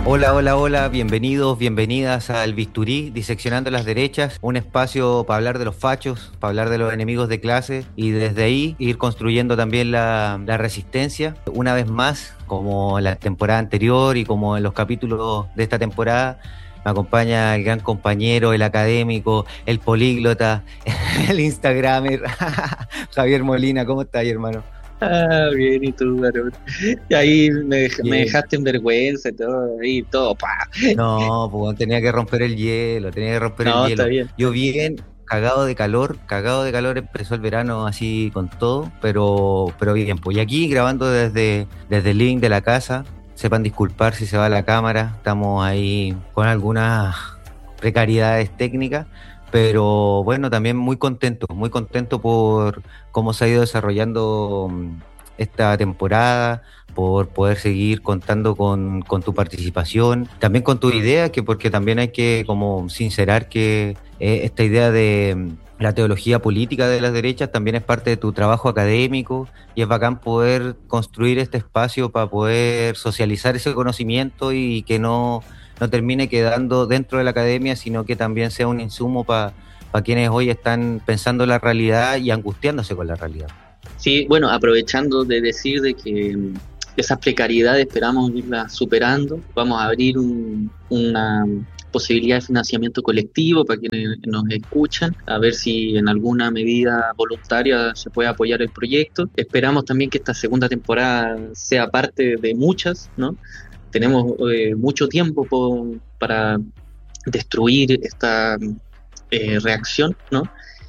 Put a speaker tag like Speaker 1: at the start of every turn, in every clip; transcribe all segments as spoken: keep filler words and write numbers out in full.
Speaker 1: Hola, hola, hola, bienvenidos, bienvenidas al Bisturí, Diseccionando las Derechas, un espacio para hablar de los fachos, para hablar de los enemigos de clase y desde ahí ir construyendo también la, la resistencia. Una vez más, como la temporada anterior y como en los capítulos de esta temporada, me acompaña el gran compañero, el académico, el políglota, el instagramer, Javier Molina. ¿Cómo estás, hermano?
Speaker 2: Ah, bien, y tú, varón. Y ahí me, dej- me
Speaker 1: Bien.
Speaker 2: dejaste en vergüenza y todo, ahí todo, pa.
Speaker 1: No, pues tenía que romper el hielo, tenía que romper el
Speaker 2: No, está
Speaker 1: hielo.
Speaker 2: bien.
Speaker 1: Yo bien, cagado de calor, cagado de calor, empezó el verano así con todo, pero, pero bien, pues y aquí grabando desde, desde el link de la casa, sepan disculpar si se va la cámara, estamos ahí con algunas precariedades técnicas, pero bueno, también muy contento, muy contento por cómo se ha ido desarrollando mm, esta temporada, por poder seguir contando con, con tu participación, también con tu idea, que porque también hay que como sincerar que eh, esta idea de mm, la teología política de las derechas también es parte de tu trabajo académico y es bacán poder construir este espacio para poder socializar ese conocimiento y que no, no termine quedando dentro de la academia, sino que también sea un insumo para pa quienes hoy están pensando la realidad y angustiándose con la realidad.
Speaker 2: Sí, bueno, aprovechando de decir de que mm, esas precariedades esperamos irlas superando, vamos a abrir un- una posibilidad de financiamiento colectivo para quienes nos escuchan, a ver si en alguna medida voluntaria se puede apoyar el proyecto. Esperamos también que esta segunda temporada sea parte de muchas, ¿no? Tenemos eh, mucho tiempo po- para destruir esta eh, reacción, ¿no?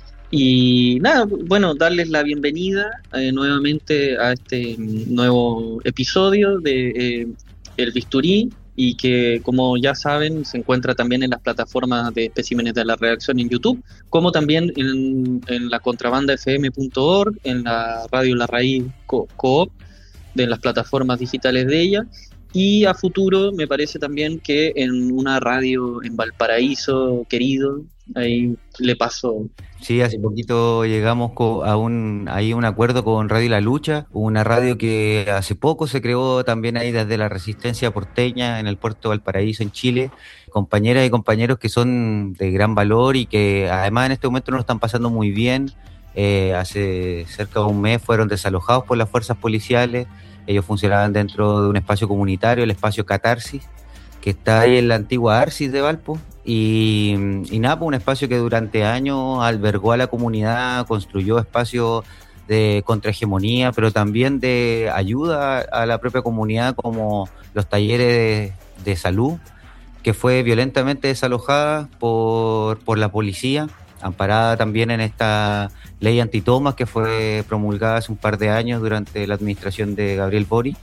Speaker 2: Y nada, bueno, darles la bienvenida eh, nuevamente a este nuevo episodio de eh, El Bisturí y que, como ya saben, se encuentra también en las plataformas de especímenes de la redacción en YouTube, como también en, en la contrabanda f m punto org, en la radio La Raíz Co- Coop, de las plataformas digitales de ella. Y a futuro me parece también que en una radio en Valparaíso, querido, ahí le paso.
Speaker 1: Sí, hace poquito llegamos co- a un, ahí un acuerdo con Radio La Lucha, una radio que hace poco se creó también ahí desde la Resistencia porteña en el puerto de Valparaíso, en Chile. Compañeras y compañeros que son de gran valor y que además en este momento no lo están pasando muy bien. Eh, hace cerca de un mes fueron desalojados por las fuerzas policiales. Ellos funcionaban dentro de un espacio comunitario, el espacio Catarsis, que está ahí en la antigua Arcis de Valpo. Y, y nada, pues un espacio que durante años albergó a la comunidad, construyó espacios de contrahegemonía, pero también de ayuda a la propia comunidad, como los talleres de, de salud, que fue violentamente desalojada por, por la policía, amparada también en esta ley antitomas que fue promulgada hace un par de años durante la administración de Gabriel Boric.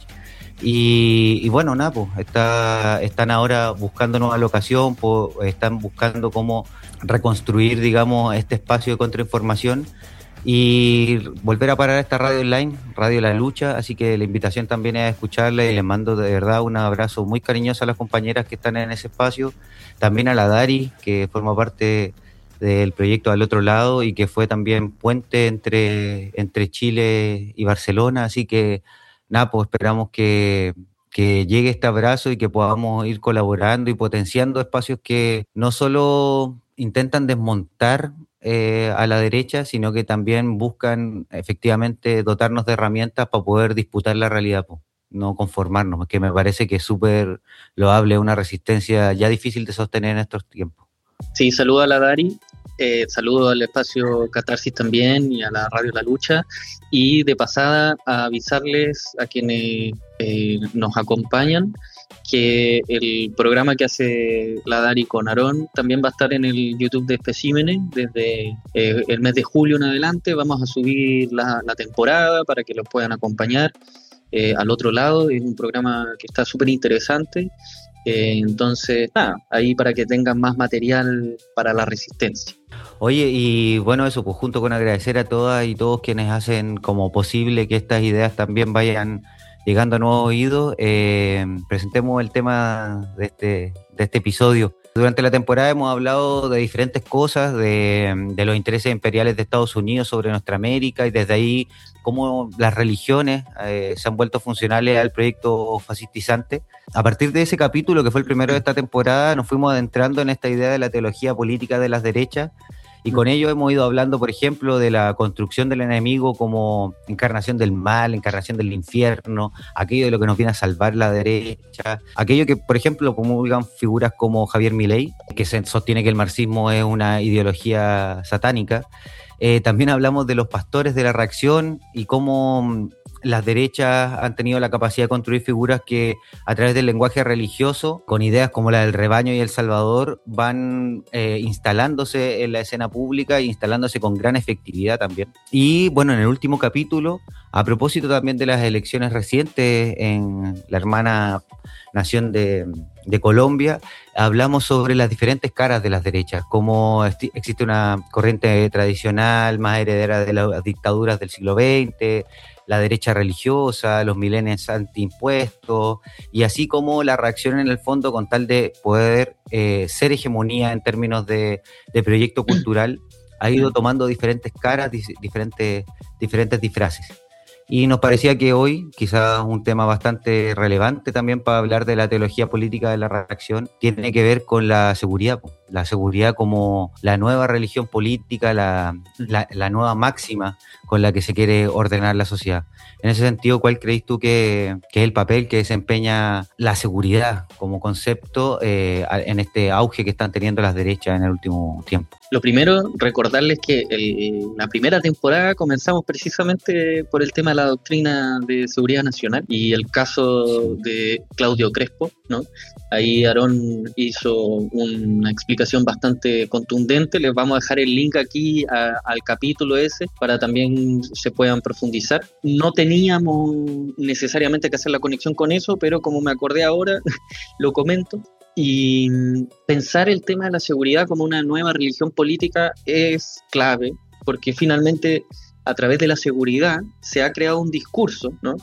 Speaker 1: Y, y bueno, nada, pues está, están ahora buscando nueva locación, po, están buscando cómo reconstruir, digamos, este espacio de contrainformación y volver a parar esta radio online, Radio La Lucha. Así que la invitación también es a escucharla y les mando de verdad un abrazo muy cariñoso a las compañeras que están en ese espacio, también a la Dari, que forma parte del proyecto Al Otro Lado y que fue también puente entre, entre Chile y Barcelona. Así que nada, pues esperamos que, que llegue este abrazo y que podamos ir colaborando y potenciando espacios que no solo intentan desmontar eh, a la derecha, sino que también buscan efectivamente dotarnos de herramientas para poder disputar la realidad, pues, no conformarnos, que me parece que es súper loable, una resistencia ya difícil de sostener en estos tiempos.
Speaker 2: Sí, saludo a la Dari, eh, saludo al espacio Catarsis también y a la Radio La Lucha. Y de pasada a avisarles a quienes eh, nos acompañan que el programa que hace la Dari con Aarón también va a estar en el YouTube de Especímenes desde eh, el mes de julio en adelante. Vamos a subir la, la temporada para que los puedan acompañar. Eh, al otro lado es un programa que está súper interesante. Eh, entonces, nada, ahí para que tengan más material para la resistencia.
Speaker 1: Oye, y bueno, eso, pues junto con agradecer a todas y todos quienes hacen como posible que estas ideas también vayan llegando a nuevos oídos, eh, presentemos el tema de este, de este episodio. Durante la temporada hemos hablado de diferentes cosas, de, de los intereses imperiales de Estados Unidos sobre nuestra América y desde ahí cómo las religiones eh, se han vuelto funcionales al proyecto fascistizante. A partir de ese capítulo, que fue el primero de esta temporada, nos fuimos adentrando en esta idea de la teología política de las derechas y con ello hemos ido hablando, por ejemplo, de la construcción del enemigo como encarnación del mal, encarnación del infierno, aquello de lo que nos viene a salvar la derecha, aquello que, por ejemplo, comulgan figuras como Javier Milei, que se sostiene que el marxismo es una ideología satánica. Eh, también hablamos de los pastores de la reacción y cómo las derechas han tenido la capacidad de construir figuras que a través del lenguaje religioso, con ideas como la del rebaño y el Salvador, van eh, instalándose en la escena pública e instalándose con gran efectividad también. Y bueno, en el último capítulo, a propósito también de las elecciones recientes en la hermana nación de, de Colombia, hablamos sobre las diferentes caras de las derechas, cómo existe una corriente tradicional más heredera de las dictaduras del siglo veinte, la derecha religiosa, los milenios antiimpuestos, y así como la reacción en el fondo con tal de poder eh, ser hegemonía en términos de, de proyecto cultural, ha ido tomando diferentes caras, diferentes, diferentes disfraces. Y nos parecía que hoy, quizás un tema bastante relevante también para hablar de la teología política de la reacción, tiene que ver con la seguridad, la seguridad como la nueva religión política, la, la, la nueva máxima con la que se quiere ordenar la sociedad. En ese sentido, ¿cuál crees tú que, que es el papel que desempeña la seguridad como concepto eh, en este auge que están teniendo las derechas en el último tiempo?
Speaker 2: Lo primero, recordarles que el, la primera temporada comenzamos precisamente por el tema de la doctrina de seguridad nacional y el caso de Claudio Crespo, ¿no? Ahí Aarón hizo una explicación bastante contundente. Les vamos a dejar el link aquí a, al capítulo ese para también se puedan profundizar. No teníamos necesariamente que hacer la conexión con eso, pero como me acordé ahora, lo comento. Y pensar el tema de la seguridad como una nueva religión política es clave, porque finalmente a través de la seguridad se ha creado un discurso, ¿no?,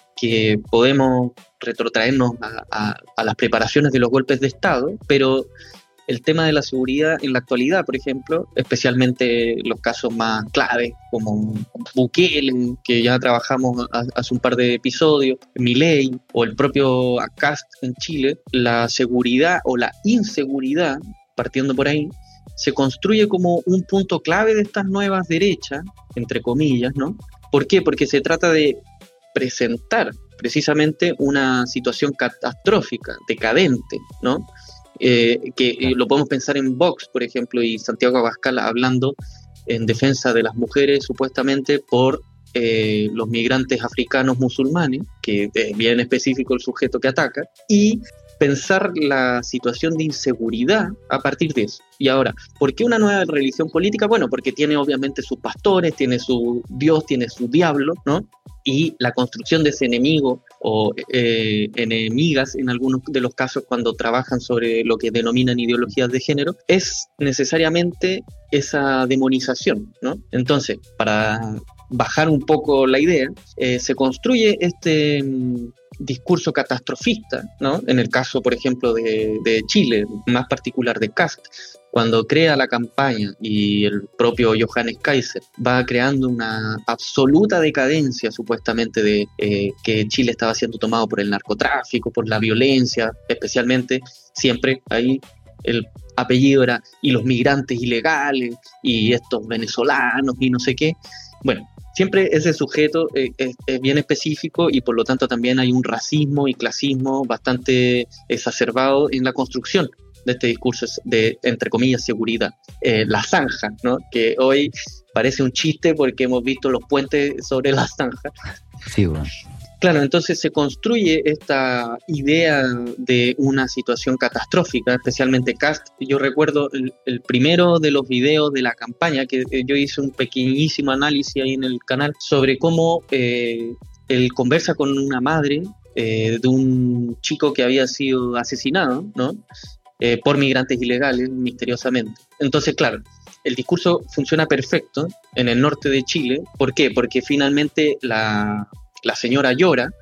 Speaker 2: que podemos retrotraernos a, a, a las preparaciones de los golpes de Estado, pero el tema de la seguridad en la actualidad, por ejemplo, especialmente los casos más claves, como Bukele, que ya trabajamos hace un par de episodios, Milei o el propio Kast en Chile, la seguridad o la inseguridad, partiendo por ahí, se construye como un punto clave de estas nuevas derechas, entre comillas, ¿no? ¿Por qué? Porque se trata de presentar precisamente una situación catastrófica, decadente, ¿no? Eh, que eh, lo podemos pensar en Vox, por ejemplo, y Santiago Abascal hablando en defensa de las mujeres supuestamente por eh, los migrantes africanos musulmanes, que es bien específico el sujeto que ataca, y pensar la situación de inseguridad a partir de eso. Y ahora, ¿por qué una nueva religión política? Bueno, porque tiene obviamente sus pastores, tiene su Dios, tiene su diablo, ¿no? Y la construcción de ese enemigo o eh, enemigas en algunos de los casos cuando trabajan sobre lo que denominan ideologías de género es necesariamente esa demonización, ¿no? Entonces, para bajar un poco la idea, eh, se construye este mm, discurso catastrofista, ¿no? En el caso, por ejemplo, de, de Chile, más particular de Kast, cuando crea la campaña y el propio Johannes Kaiser va creando una absoluta decadencia supuestamente de eh, que Chile estaba siendo tomado por el narcotráfico, por la violencia, especialmente siempre ahí el apellido era y los migrantes ilegales y estos venezolanos y no sé qué. Bueno, siempre ese sujeto eh, es, es bien específico y por lo tanto también hay un racismo y clasismo bastante exacerbado en la construcción de este discurso de, entre comillas, seguridad. Eh, la zanja, ¿no?, que hoy parece un chiste porque hemos visto los puentes sobre la zanja.
Speaker 1: Sí, bueno.
Speaker 2: Claro, entonces se construye esta idea de una situación catastrófica, especialmente Kast. Yo recuerdo el, el primero de los videos de la campaña, que eh, yo hice un pequeñísimo análisis ahí en el canal, sobre cómo eh, él conversa con una madre eh, de un chico que había sido asesinado, ¿no?, Eh, por migrantes ilegales, misteriosamente. Entonces, claro, el discurso funciona perfecto en el norte de Chile. ¿Por qué? Porque finalmente la, la señora llora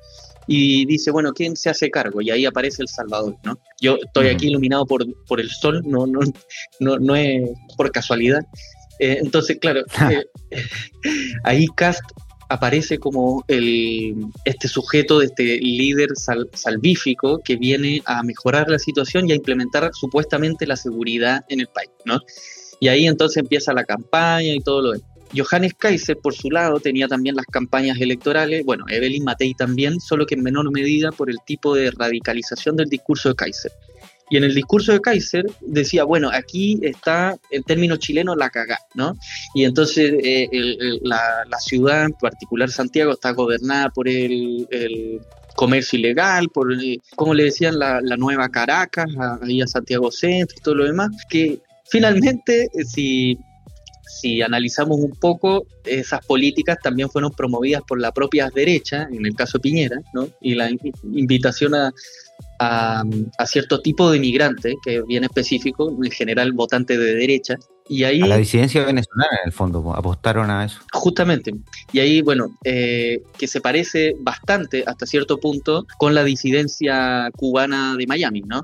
Speaker 2: y dice, bueno, ¿quién se hace cargo? Y ahí aparece El Salvador, ¿no? Yo estoy aquí iluminado por, por el sol, no, no, no, no es por casualidad. Eh, entonces, claro, eh, ahí Kast aparece como el, este sujeto, este líder sal, salvífico que viene a mejorar la situación y a implementar supuestamente la seguridad en el país, ¿no? Y ahí entonces empieza la campaña y todo lo demás. Johannes Kaiser, por su lado, tenía también las campañas electorales, bueno, Evelyn Matei también, solo que en menor medida por el tipo de radicalización del discurso de Kaiser. Y en el discurso de Kaiser decía, bueno, aquí está, en términos chilenos, la cagá, ¿no? Y entonces eh, el, el, la, la ciudad, en particular Santiago, está gobernada por el, el comercio ilegal, por, el, como le decían, la, la nueva Caracas, ahí a Santiago Centro y todo lo demás, que finalmente, si... Si analizamos un poco, esas políticas también fueron promovidas por la propia derecha, en el caso de Piñera, ¿no? Y la invitación a, a, a cierto tipo de migrantes, que es bien específico, en general votantes de derecha. Y ahí,
Speaker 1: a la disidencia venezolana, en el fondo, apostaron a eso.
Speaker 2: Justamente. Y ahí, bueno, eh, que se parece bastante, hasta cierto punto, con la disidencia cubana de Miami, ¿no?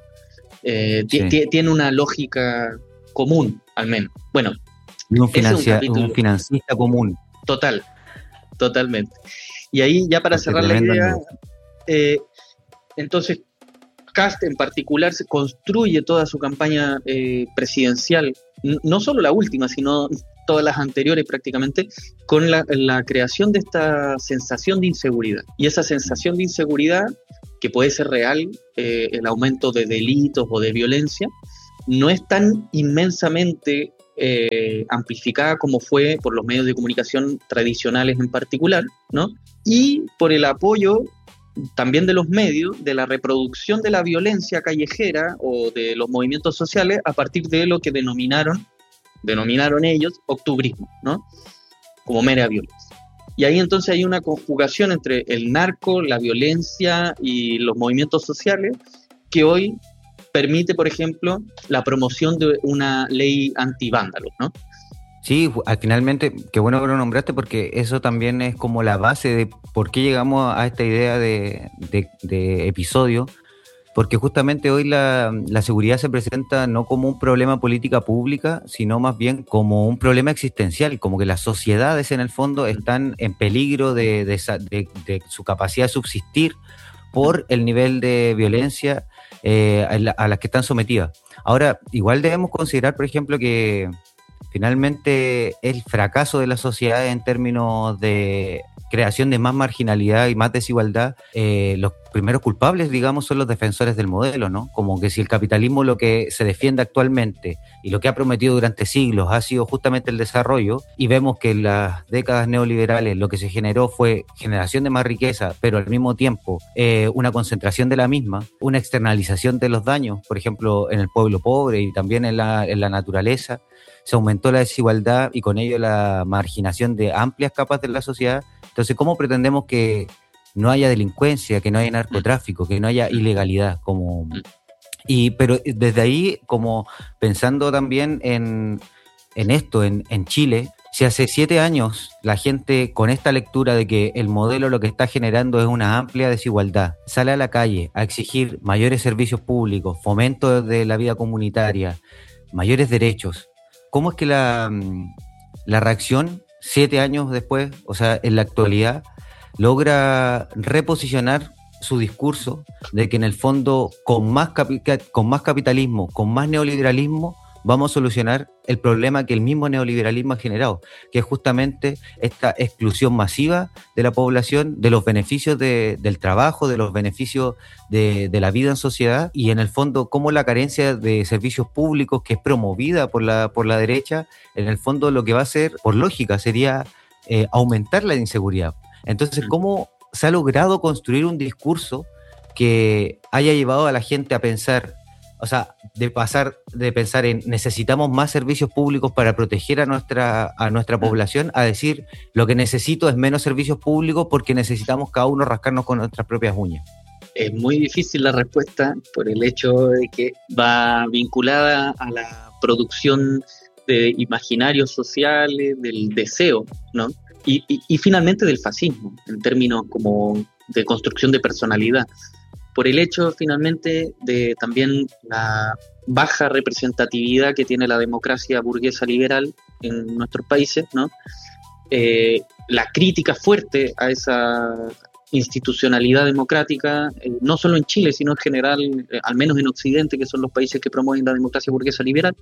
Speaker 2: Eh, sí. t- tiene una lógica común, al menos. Bueno,
Speaker 1: Un, financia, un, un financista común.
Speaker 2: Total, totalmente. Y ahí ya para Porque cerrar la idea, eh, entonces Kast en particular se construye toda su campaña eh, presidencial, n- no solo la última, sino todas las anteriores prácticamente, con la, la creación de esta sensación de inseguridad. Y esa sensación de inseguridad, que puede ser real, eh, el aumento de delitos o de violencia, no es tan inmensamente Eh, amplificada como fue por los medios de comunicación tradicionales en particular, ¿no? Y por el apoyo también de los medios de la reproducción de la violencia callejera o de los movimientos sociales a partir de lo que denominaron, denominaron ellos octubrismo, ¿no? Como mera violencia. Y ahí entonces hay una conjugación entre el narco, la violencia y los movimientos sociales que hoy permite, por ejemplo, la promoción de una ley antivándalos, ¿no?
Speaker 1: Sí, finalmente, qué bueno que lo nombraste porque eso también es como la base de por qué llegamos a esta idea de, de, de episodio, porque justamente hoy la, la seguridad se presenta no como un problema política pública, sino más bien como un problema existencial, como que las sociedades en el fondo están en peligro de, de, de, de su capacidad de subsistir por el nivel de violencia eh, a, la, a las que están sometidas. Ahora, igual debemos considerar, por ejemplo, que finalmente el fracaso de la sociedad en términos de creación de más marginalidad y más desigualdad, eh, los primeros culpables, digamos, son los defensores del modelo, ¿no? Como que si el capitalismo lo que se defiende actualmente y lo que ha prometido durante siglos ha sido justamente el desarrollo, y vemos que en las décadas neoliberales lo que se generó fue generación de más riqueza, pero al mismo tiempo eh, una concentración de la misma, una externalización de los daños, por ejemplo, en el pueblo pobre y también en la, en la naturaleza. Se aumentó la desigualdad y con ello la marginación de amplias capas de la sociedad. Entonces, ¿cómo pretendemos que no haya delincuencia, que no haya narcotráfico, que no haya ilegalidad? Como... Y, pero desde ahí, como pensando también en, en esto, en, en Chile, si hace siete años la gente con esta lectura de que el modelo lo que está generando es una amplia desigualdad, sale a la calle a exigir mayores servicios públicos, fomento de la vida comunitaria, mayores derechos, ¿cómo es que la, la reacción, siete años después, o sea, en la actualidad, logra reposicionar su discurso de que en el fondo con más, capi- con más capitalismo, con más neoliberalismo, vamos a solucionar el problema que el mismo neoliberalismo ha generado, que es justamente esta exclusión masiva de la población, de los beneficios de, del trabajo, de los beneficios de, de la vida en sociedad, y en el fondo cómo la carencia de servicios públicos que es promovida por la, por la derecha, en el fondo lo que va a hacer, por lógica, sería eh, aumentar la inseguridad. Entonces, ¿cómo se ha logrado construir un discurso que haya llevado a la gente a pensar, o sea, de pasar de pensar en necesitamos más servicios públicos para proteger a nuestra, a nuestra población, a decir lo que necesito es menos servicios públicos porque necesitamos cada uno rascarnos con nuestras propias uñas?
Speaker 2: Es muy difícil la respuesta por el hecho de que va vinculada a la producción de imaginarios sociales, del deseo, ¿no? Y, y, y finalmente del fascismo, en términos como de construcción de personalidad, por el hecho finalmente de también la baja representatividad que tiene la democracia burguesa liberal en nuestros países, ¿no? Eh, la crítica fuerte a esa institucionalidad democrática, eh, no solo en Chile, sino en general, eh, al menos en Occidente, que son los países que promueven la democracia burguesa liberal,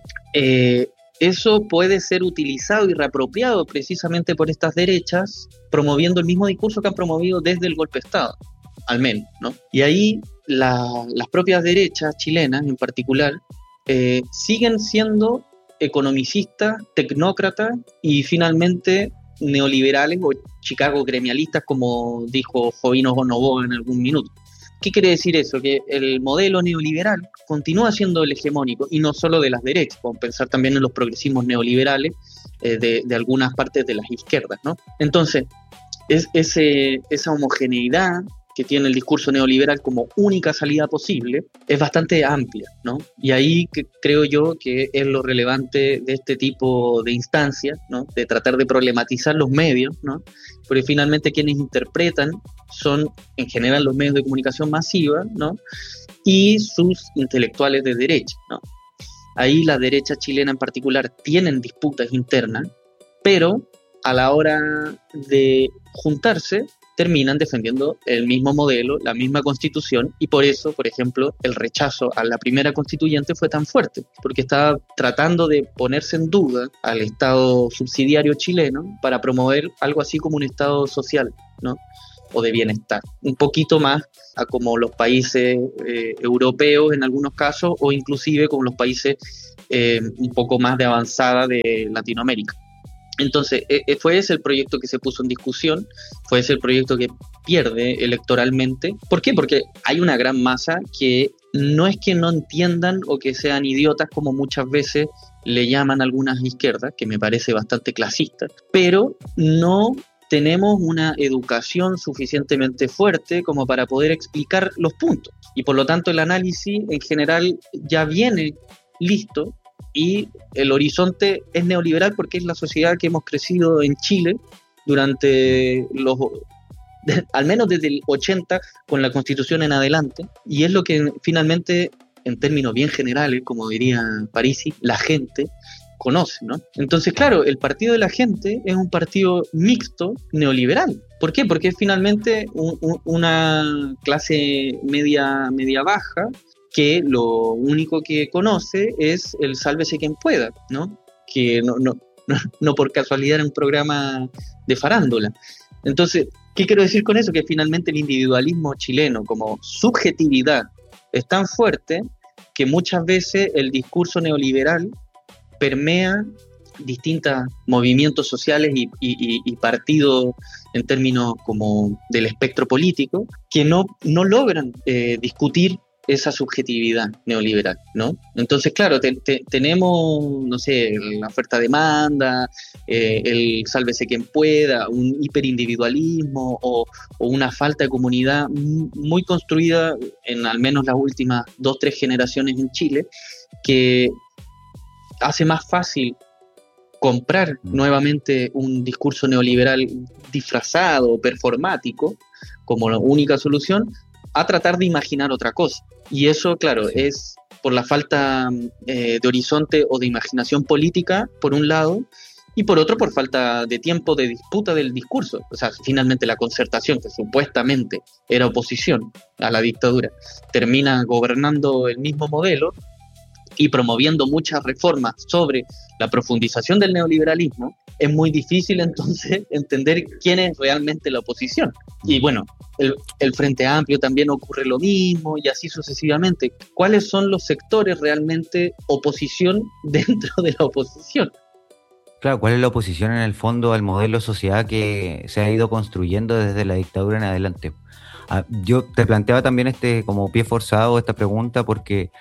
Speaker 2: eh, eso puede ser utilizado y reapropiado precisamente por estas derechas, promoviendo el mismo discurso que han promovido desde el golpe de Estado, al menos, ¿no? Y ahí la, las propias derechas chilenas en particular eh, siguen siendo economicistas, tecnócratas y finalmente neoliberales o Chicago gremialistas, como dijo Jovino Novoa en algún minuto. ¿Qué quiere decir eso? Que el modelo neoliberal continúa siendo el hegemónico, y no solo de las derechas, podemos pensar también en los progresismos neoliberales eh, de, de algunas partes de las izquierdas, ¿no? Entonces, es, ese, esa homogeneidad que tiene el discurso neoliberal como única salida posible es bastante amplia, ¿no? Y ahí que creo yo que es lo relevante de este tipo de instancias, ¿no? De tratar de problematizar los medios, ¿no? Porque finalmente quienes interpretan son en general los medios de comunicación masiva, ¿no? Y sus intelectuales de derecha, ¿no? Ahí la derecha chilena en particular tienen disputas internas, pero a la hora de juntarse terminan defendiendo el mismo modelo, la misma constitución, y por eso, por ejemplo, el rechazo a la primera constituyente fue tan fuerte, porque estaba tratando de ponerse en duda al Estado subsidiario chileno para promover algo así como un Estado social, ¿no? O de bienestar, un poquito más a como los países eh, europeos en algunos casos, o inclusive como los países eh, un poco más de avanzada de Latinoamérica. Entonces, eh, fue ese el proyecto que se puso en discusión, fue ese el proyecto que pierde electoralmente. ¿Por qué? Porque hay una gran masa que no es que no entiendan o que sean idiotas, como muchas veces le llaman algunas izquierdas, que me parece bastante clasista, pero no tenemos una educación suficientemente fuerte como para poder explicar los puntos. Y por lo tanto el análisis en general ya viene listo, y el horizonte es neoliberal porque es la sociedad que hemos crecido en Chile durante los, de, al menos desde el ochenta, con la Constitución en adelante, y es lo que finalmente, en términos bien generales, como diría Parisi, la gente conoce, ¿no? Entonces, claro, el Partido de la Gente es un partido mixto neoliberal. ¿Por qué? Porque es finalmente un, un, una clase media, media baja, que lo único que conoce es el sálvese quien pueda, ¿no? Que no, no, no, no por casualidad era un programa de farándula. Entonces, ¿qué quiero decir con eso? Que finalmente el individualismo chileno como subjetividad es tan fuerte que muchas veces el discurso neoliberal permea distintos movimientos sociales y, y, y partidos en términos como del espectro político, que no, no logran eh, discutir esa subjetividad neoliberal, ¿no? Entonces, claro, te, te, tenemos, no sé, la oferta-demanda, eh, el sálvese quien pueda, un hiperindividualismo o, o una falta de comunidad muy construida en al menos las últimas dos, tres generaciones en Chile, que hace más fácil comprar nuevamente un discurso neoliberal disfrazado, performático, como la única solución, a tratar de imaginar otra cosa. Y eso, claro, sí. es por la falta eh, de horizonte o de imaginación política, por un lado, y por otro, por falta de tiempo de disputa del discurso. O sea, finalmente la Concertación, que supuestamente era oposición a la dictadura, termina gobernando el mismo modelo y promoviendo muchas reformas sobre la profundización del neoliberalismo. Es muy difícil entonces entender quién es realmente la oposición. Y bueno, el, el Frente Amplio también ocurre lo mismo, y así sucesivamente. ¿Cuáles son los sectores realmente oposición dentro de la oposición?
Speaker 1: Claro, ¿cuál es la oposición en el fondo al modelo de sociedad que se ha ido construyendo desde la dictadura en adelante? Ah, yo te planteaba también este como pie forzado esta pregunta porque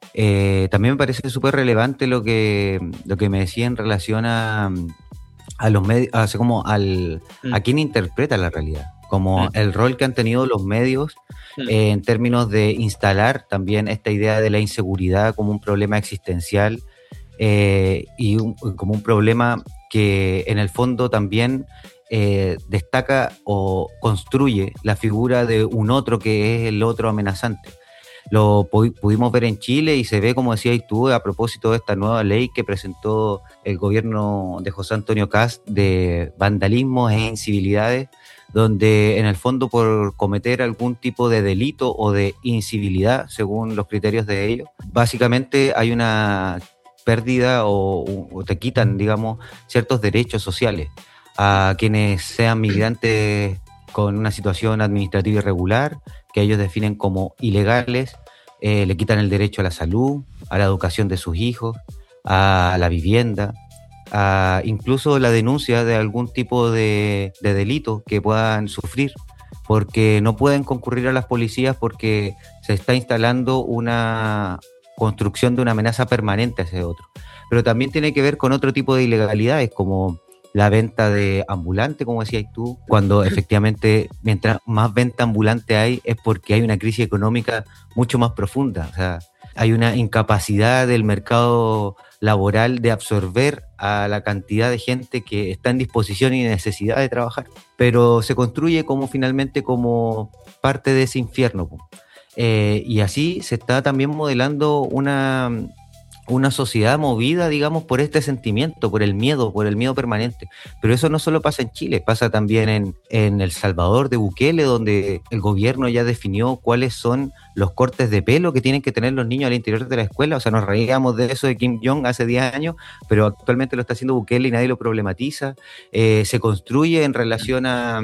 Speaker 1: eh, también me parece súper relevante lo que, lo que me decía en relación a... a los medios, así como al mm. a quién interpreta la realidad, como mm. el rol que han tenido los medios mm. eh, en términos de instalar también esta idea de la inseguridad como un problema existencial eh, y un, como un problema que en el fondo también eh, destaca o construye la figura de un otro que es el otro amenazante. Lo pu- pudimos ver en Chile y se ve, como decías tú, a propósito de esta nueva ley que presentó el gobierno de José Antonio Kast de vandalismo e incivilidades, donde en el fondo por cometer algún tipo de delito o de incivilidad, según los criterios de ellos, básicamente hay una pérdida o, o te quitan, digamos, ciertos derechos sociales a quienes sean migrantes con una situación administrativa irregular, que ellos definen como ilegales, eh, le quitan el derecho a la salud, a la educación de sus hijos, a la vivienda, a incluso la denuncia de algún tipo de, de delito que puedan sufrir, porque no pueden concurrir a las policías porque se está instalando una construcción de una amenaza permanente a ese otro. Pero también tiene que ver con otro tipo de ilegalidades, como la venta de ambulante, como decías tú, cuando efectivamente mientras más venta ambulante hay es porque hay una crisis económica mucho más profunda. O sea, hay una incapacidad del mercado laboral de absorber a la cantidad de gente que está en disposición y necesidad de trabajar, pero se construye como finalmente como parte de ese infierno. Eh, y así se está también modelando una... una sociedad movida, digamos, por este sentimiento, por el miedo, por el miedo permanente. Pero eso no solo pasa en Chile, pasa también en, en El Salvador de Bukele, donde el gobierno ya definió cuáles son los cortes de pelo que tienen que tener los niños al interior de la escuela. O sea, nos reíamos de eso de Kim Jong hace diez años, pero actualmente lo está haciendo Bukele y nadie lo problematiza. Eh, se construye en relación a...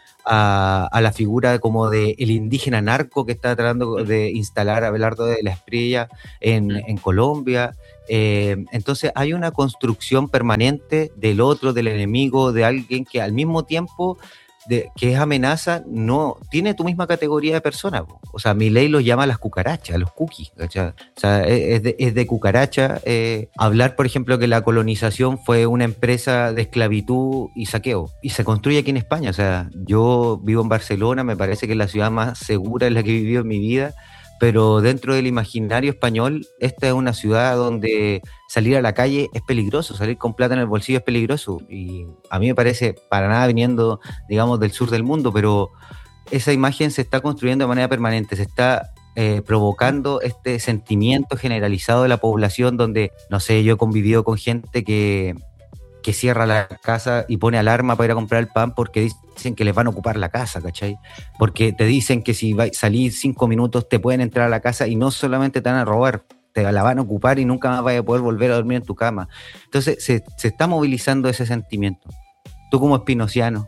Speaker 1: A, a la figura como de el indígena narco que está tratando de instalar a Abelardo de la Espriella en, en Colombia. Eh, entonces hay una construcción permanente del otro, del enemigo, de alguien que al mismo tiempo de, que es amenaza, no tiene tu misma categoría de persona. O sea, Milei los llama las cucarachas, los cookies, ¿cachai? O sea, es de, es de cucaracha eh, hablar, por ejemplo, que la colonización fue una empresa de esclavitud y saqueo, y se construye aquí en España. O sea, yo vivo en Barcelona, me parece que es la ciudad más segura en la que he vivido en mi vida, pero dentro del imaginario español, esta es una ciudad donde salir a la calle es peligroso, salir con plata en el bolsillo es peligroso, y a mí me parece para nada viniendo, digamos, del sur del mundo, pero esa imagen se está construyendo de manera permanente, se está eh, provocando este sentimiento generalizado de la población donde, no sé, yo he convivido con gente que... que cierra la casa y pone alarma para ir a comprar el pan porque dicen que les van a ocupar la casa, ¿cachai? Porque te dicen que si salís cinco minutos te pueden entrar a la casa y no solamente te van a robar, te la van a ocupar y nunca más vas a poder volver a dormir en tu cama. Entonces se, se está movilizando ese sentimiento. Tú como espinociano,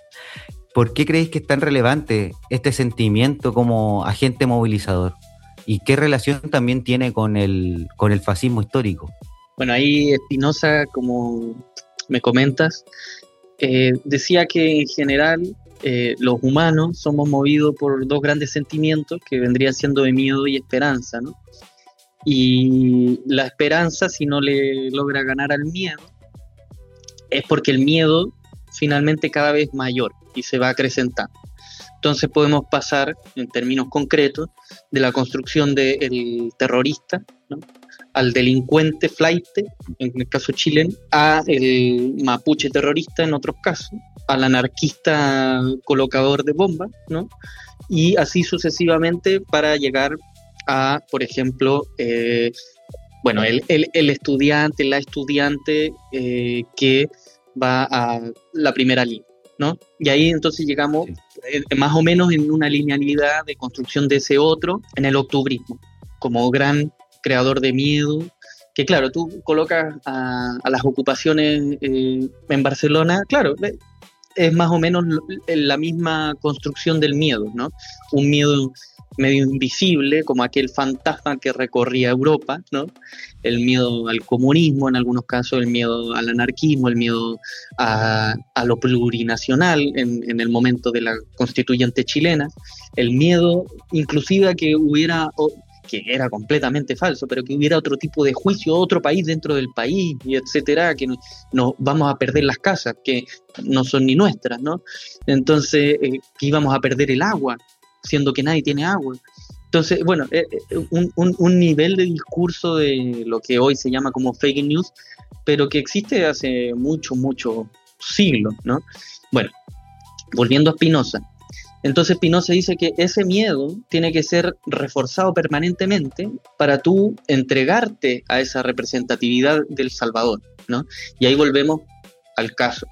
Speaker 1: ¿por qué creéis que es tan relevante este sentimiento como agente movilizador? ¿Y qué relación también tiene con el, con el fascismo histórico?
Speaker 2: Bueno, ahí Spinoza, como me comentas, eh, decía que en general eh, los humanos somos movidos por dos grandes sentimientos que vendrían siendo de miedo y esperanza, ¿no? Y la esperanza, si no le logra ganar al miedo, es porque el miedo finalmente cada vez es mayor y se va acrecentando. Entonces podemos pasar, en términos concretos, de la construcción del terrorista, ¿no?, al delincuente flaite, en el caso chileno, a el mapuche terrorista en otros casos, al anarquista colocador de bombas, ¿no? Y así sucesivamente para llegar a, por ejemplo, eh, bueno, el, el, el estudiante, la estudiante eh, que va a la primera línea, ¿no? Y ahí entonces llegamos eh, más o menos en una linealidad de construcción de ese otro en el octubrismo, como gran creador de miedo, que claro, tú colocas a, a las ocupaciones eh, en Barcelona, claro, es más o menos la misma construcción del miedo, ¿no? Un miedo medio invisible, como aquel fantasma que recorría Europa, ¿no? El miedo al comunismo, en algunos casos el miedo al anarquismo, el miedo a, a lo plurinacional en, en el momento de la constituyente chilena, el miedo inclusive a que hubiera... O, que era completamente falso, pero que hubiera otro tipo de juicio, otro país dentro del país, y etcétera, que nos no, vamos a perder las casas, que no son ni nuestras, ¿no? Entonces, eh, que íbamos a perder el agua, siendo que nadie tiene agua. Entonces, bueno, eh, un, un, un nivel de discurso de lo que hoy se llama como fake news, pero que existe hace mucho, mucho, siglos, ¿no? Bueno, volviendo a Spinoza. Entonces Spinoza dice que ese miedo tiene que ser reforzado permanentemente para tú entregarte a esa representatividad del Salvador, ¿no? Y ahí volvemos al caso.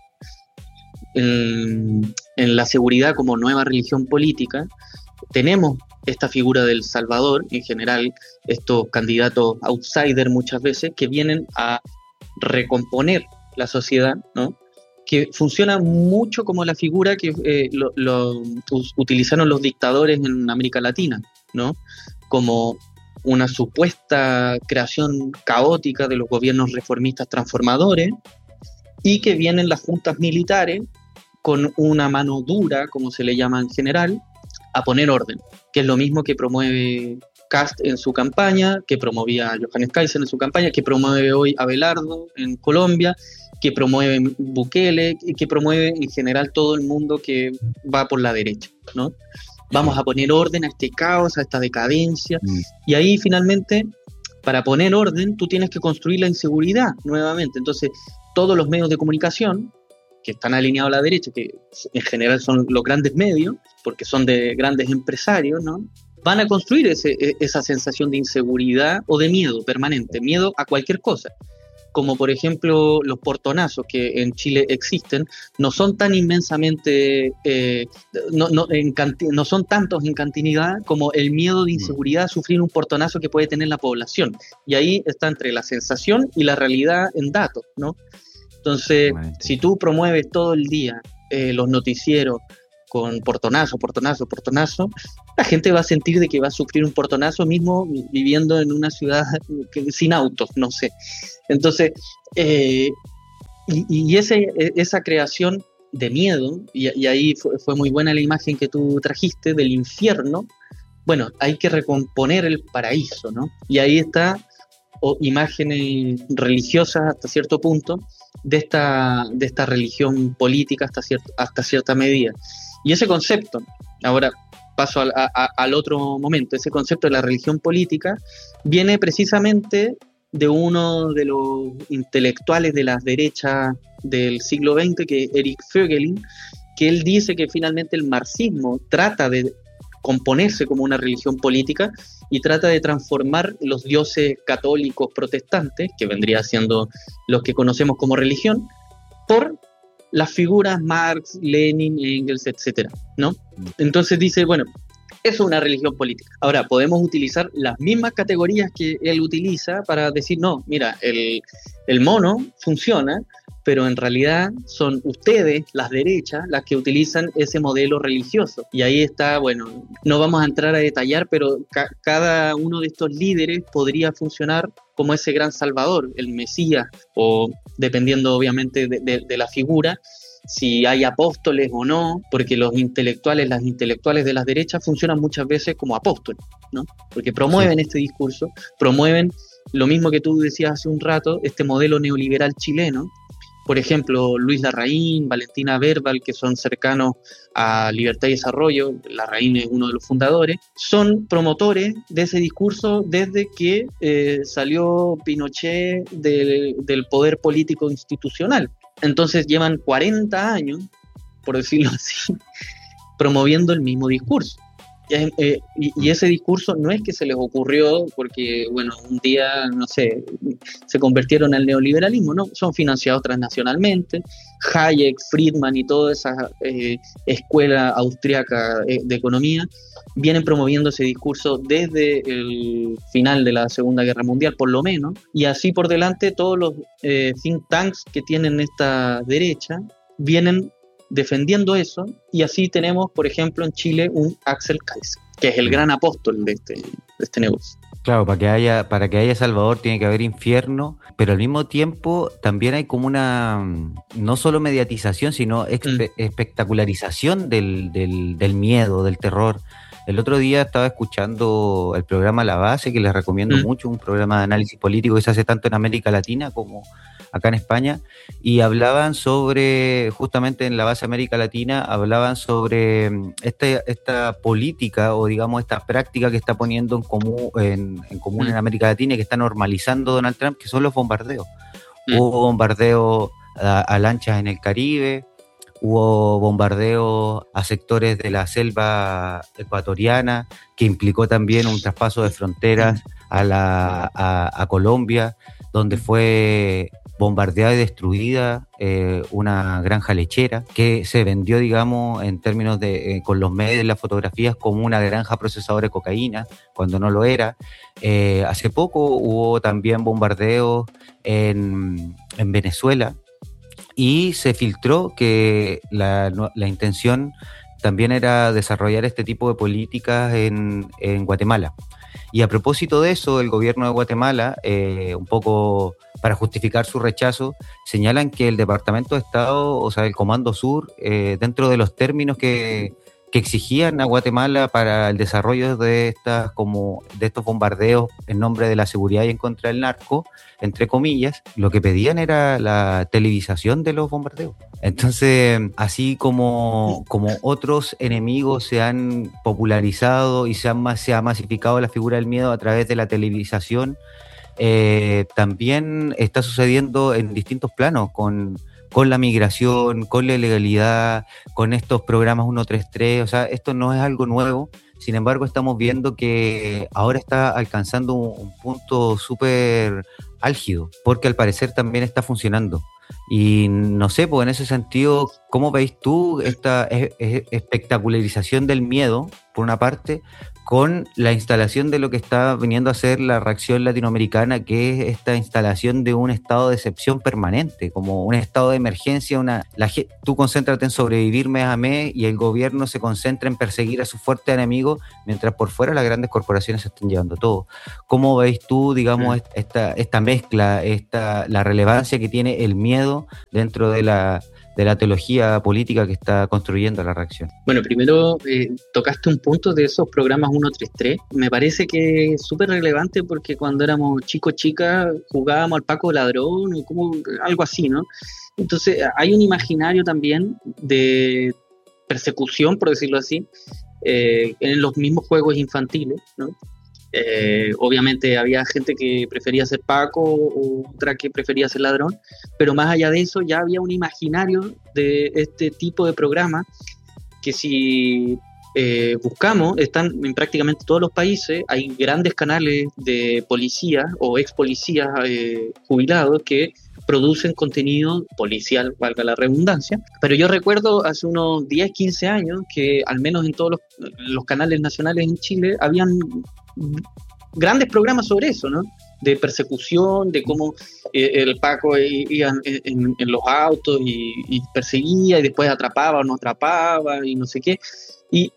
Speaker 2: En, en la seguridad como nueva religión política, tenemos esta figura del Salvador, en general, estos candidatos outsiders muchas veces, que vienen a recomponer la sociedad, ¿no? Que funciona mucho como la figura que eh, lo, lo utilizaron los dictadores en América Latina, ¿no? Como una supuesta creación caótica de los gobiernos reformistas transformadores, y que vienen las juntas militares con una mano dura, como se le llama en general, a poner orden, que es lo mismo que promueve Kast en su campaña, que promovía Johannes Kaiser en su campaña, que promueve hoy Abelardo en Colombia, que promueve Bukele, que promueve en general todo el mundo que va por la derecha, ¿no? Vamos a poner orden a este caos, a esta decadencia, mm. y ahí finalmente, para poner orden, tú tienes que construir la inseguridad nuevamente. Entonces, todos los medios de comunicación que están alineados a la derecha, que en general son los grandes medios, porque son de grandes empresarios, ¿no? Van a construir ese, esa sensación de inseguridad o de miedo permanente, miedo a cualquier cosa. Como por ejemplo los portonazos que en Chile existen, no son tan inmensamente, eh, no, no, en canti- no son tantos en cantidad como el miedo de inseguridad a sufrir un portonazo que puede tener la población. Y ahí está entre la sensación y la realidad en datos, ¿no? Entonces, si tú promueves todo el día eh, los noticieros con portonazo, portonazo, portonazo, la gente va a sentir de que va a sufrir un portonazo mismo viviendo en una ciudad que, sin autos, no sé. Entonces, eh, y, y ese, esa creación de miedo, y, y ahí fue, fue muy buena la imagen que tú trajiste del infierno, bueno, hay que recomponer el paraíso, ¿no? Y ahí está, o imágenes religiosas hasta cierto punto, de esta, de esta religión política hasta, cierto, hasta cierta medida. Y ese concepto, ahora paso al, a, al otro momento, ese concepto de la religión política viene precisamente de uno de los intelectuales de las derechas del siglo veinte, que es Erich Voegelin, que él dice que finalmente el marxismo trata de componerse como una religión política y trata de transformar los dioses católicos protestantes, que vendría siendo los que conocemos como religión, por las figuras Marx, Lenin, Engels, etcétera, ¿no? Entonces dice, bueno, eso es una religión política. Ahora, podemos utilizar las mismas categorías que él utiliza para decir, no, mira, el, el mono funciona, pero en realidad son ustedes, las derechas, las que utilizan ese modelo religioso. Y ahí está, bueno, no vamos a entrar a detallar, pero ca- cada uno de estos líderes podría funcionar como ese gran salvador, el Mesías, o dependiendo obviamente de, de, de la figura, si hay apóstoles o no, porque los intelectuales, las intelectuales de las derechas funcionan muchas veces como apóstoles, ¿no? Porque promueven sí. este discurso, promueven lo mismo que tú decías hace un rato, este modelo neoliberal chileno. Por ejemplo, Luis Larraín, Valentina Verbal, que son cercanos a Libertad y Desarrollo, Larraín es uno de los fundadores, son promotores de ese discurso desde que eh, salió Pinochet del, del poder político institucional. Entonces llevan cuarenta años, por decirlo así, promoviendo el mismo discurso. Eh, eh, y, y ese discurso no es que se les ocurrió porque, bueno, un día, no sé, se convirtieron al neoliberalismo, no, son financiados transnacionalmente. Hayek, Friedman y toda esa eh, escuela austriaca eh, de economía vienen promoviendo ese discurso desde el final de la Segunda Guerra Mundial, por lo menos, y así por delante todos los eh, think tanks que tienen esta derecha vienen defendiendo eso, y así tenemos, por ejemplo, en Chile un Axel Kaiser, que es el gran apóstol de este, de este negocio.
Speaker 1: Claro, para que haya, para que haya Salvador tiene que haber infierno, pero al mismo tiempo también hay como una, no solo mediatización, sino expe- mm. espectacularización del, del, del miedo, del terror. El otro día estaba escuchando el programa La Base, que les recomiendo mm. mucho, un programa de análisis político que se hace tanto en América Latina como acá en España, y hablaban sobre, justamente en La Base América Latina, hablaban sobre este, esta política o digamos esta práctica que está poniendo en común en, en, común en América Latina y que está normalizando Donald Trump, que son los bombardeos. Mm. Hubo bombardeos a, a lanchas en el Caribe. Hubo bombardeos a sectores de la selva ecuatoriana, que implicó también un traspaso de fronteras a, la, a, a Colombia, donde fue bombardeada y destruida eh, una granja lechera que se vendió, digamos, en términos de, eh, con los medios de las fotografías, como una granja procesadora de cocaína, cuando no lo era. Eh, hace poco hubo también bombardeos en, en Venezuela, y se filtró que la, la intención también era desarrollar este tipo de políticas en, en Guatemala. Y a propósito de eso, el gobierno de Guatemala, eh, un poco para justificar su rechazo, señalan que el Departamento de Estado, o sea, el Comando Sur, eh, dentro de los términos que, que exigían a Guatemala para el desarrollo de estas, como de estos bombardeos en nombre de la seguridad y en contra del narco, entre comillas, lo que pedían era la televisación de los bombardeos. Entonces, así como, como otros enemigos se han popularizado y se, han, se ha masificado la figura del miedo a través de la televisación, eh, también está sucediendo en distintos planos, con, con la migración, con la ilegalidad, con estos programas ciento treinta y tres. O sea, esto no es algo nuevo. Sin embargo, estamos viendo que ahora está alcanzando un, un punto súper álgido, porque al parecer también está funcionando. Y no sé, pues en ese sentido, ¿cómo veis tú esta es, es, espectacularización del miedo, por una parte, con la instalación de lo que está viniendo a ser la reacción latinoamericana, que es esta instalación de un estado de excepción permanente, como un estado de emergencia? Una, la, tú concéntrate en sobrevivir mes a mes y el gobierno se concentra en perseguir a sus fuertes enemigos, mientras por fuera las grandes corporaciones se están llevando todo. ¿Cómo veis tú, digamos, esta, esta mezcla, esta, la relevancia que tiene el miedo dentro de la... de la teología política que está construyendo la reacción?
Speaker 2: Bueno, primero eh, tocaste un punto de esos programas ciento treinta y tres. Me parece que es súper relevante porque cuando éramos chicos, chicas, jugábamos al Paco Ladrón o como algo así, ¿no? Entonces hay un imaginario también de persecución, por decirlo así, eh, en los mismos juegos infantiles, ¿no? Eh, obviamente había gente que prefería ser Paco o otra que prefería ser ladrón, pero más allá de eso ya había un imaginario de este tipo de programas que, si eh, buscamos, están en prácticamente todos los países. Hay grandes canales de policías o ex policías eh, jubilados que producen contenido policial, valga la redundancia. Pero yo recuerdo hace unos diez, quince años que al menos en todos los, los canales nacionales en Chile habían grandes programas sobre eso, ¿no? De persecución, de cómo eh, el Paco iba en, en, en los autos y, y perseguía y después atrapaba o no atrapaba y no sé qué. Y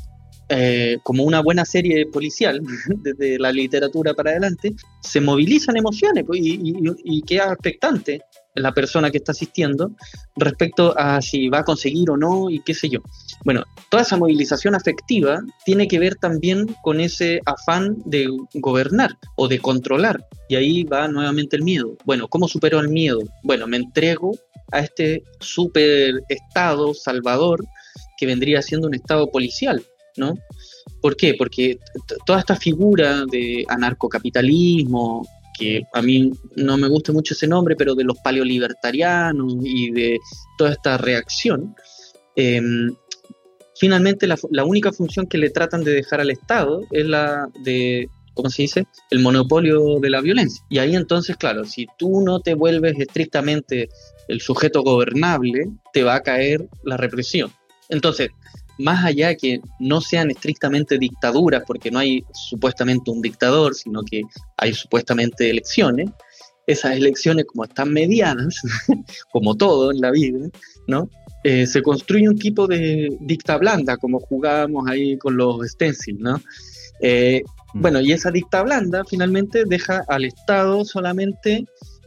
Speaker 2: eh, como una buena serie policial, desde la literatura para adelante, se movilizan emociones, pues, y, y, y queda expectante la persona que está asistiendo respecto a si va a conseguir o no y qué sé yo. Bueno, toda esa movilización afectiva tiene que ver también con ese afán de gobernar o de controlar, y ahí va nuevamente el miedo. Bueno, ¿cómo supero el miedo? Bueno, me entrego a este super estado salvador que vendría siendo un estado policial, ¿no? ¿Por qué? Porque t- toda esta figura de anarcocapitalismo, que a mí no me gusta mucho ese nombre, pero de los paleolibertarianos y de toda esta reacción, eh, finalmente la, la única función que le tratan de dejar al Estado es la de, ¿cómo se dice?, el monopolio de la violencia. Y ahí entonces, claro, si tú no te vuelves estrictamente el sujeto gobernable, te va a caer la represión. Entonces, más allá de que no sean estrictamente dictaduras, porque no hay supuestamente un dictador, sino que hay supuestamente elecciones, esas elecciones, como están medianas, como todo en la vida, ¿no? Eh, se construye un tipo de dicta blanda, como jugábamos ahí con los stencils, ¿no? Eh, mm. Bueno, y esa dicta blanda finalmente deja al Estado solamente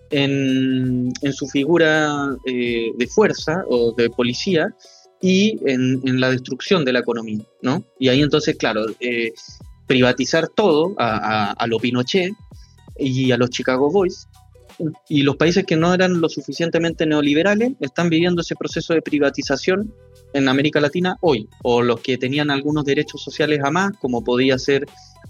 Speaker 2: en, en su figura eh, de fuerza o de policía, y en, en la destrucción de la economía, ¿no? Y ahí entonces, claro, eh, privatizar todo a, a, a lo Pinochet y a los Chicago Boys, y los países que no eran lo suficientemente neoliberales están viviendo ese proceso de privatización en América Latina hoy, o los que tenían algunos derechos sociales a más, como podía ser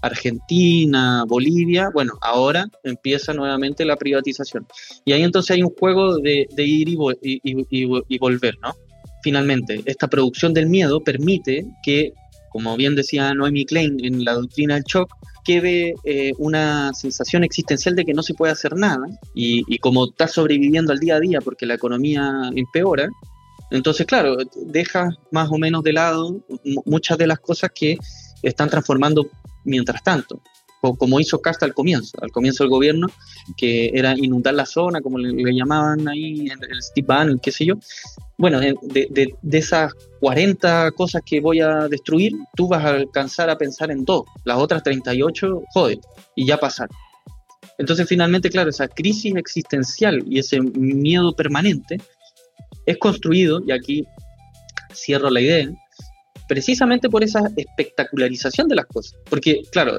Speaker 2: Argentina, Bolivia. Bueno, ahora empieza nuevamente la privatización. Y ahí entonces hay un juego de, de ir y, vo- y, y, y, y volver, ¿no? Finalmente, esta producción del miedo permite que, como bien decía Noemi Klein en la doctrina del shock, quede eh, una sensación existencial de que no se puede hacer nada, y, y como estás sobreviviendo al día a día porque la economía empeora, entonces claro, dejas más o menos de lado m- muchas de las cosas que están transformando mientras tanto, o como hizo Casta al comienzo, al comienzo del gobierno, que era inundar la zona, como le, le llamaban ahí, el, el Steve Bannon, qué sé yo. Bueno, de, de, de esas cuarenta cosas que voy a destruir, tú vas a alcanzar a pensar en dos, las otras treinta y ocho, joder, y ya pasaron. Entonces finalmente, claro, esa crisis existencial y ese miedo permanente es construido, y aquí cierro la idea, precisamente por esa espectacularización de las cosas. Porque, claro,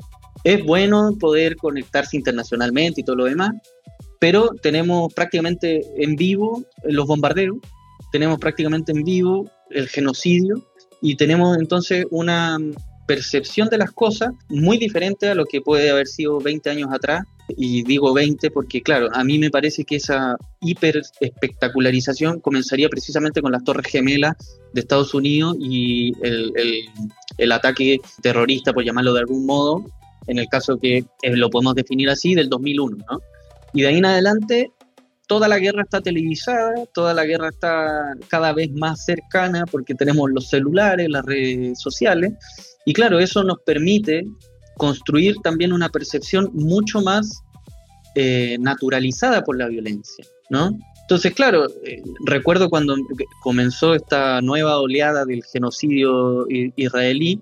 Speaker 2: es bueno poder conectarse internacionalmente y todo lo demás, pero tenemos prácticamente en vivo los bombardeos, tenemos prácticamente en vivo el genocidio, y tenemos entonces una percepción de las cosas muy diferente a lo que puede haber sido veinte años atrás. Y digo veinte porque, claro, a mí me parece que esa hiper espectacularización comenzaría precisamente con las Torres Gemelas de Estados Unidos y el, el, el ataque terrorista, por llamarlo de algún modo, en el caso que eh, lo podemos definir así, del dos mil uno, ¿no? Y de ahí en adelante toda la guerra está televisada, toda la guerra está cada vez más cercana porque tenemos los celulares, las redes sociales, y claro, eso nos permite construir también una percepción mucho más eh, naturalizada por la violencia, ¿no? Entonces, claro, eh, recuerdo cuando comenzó esta nueva oleada del genocidio israelí,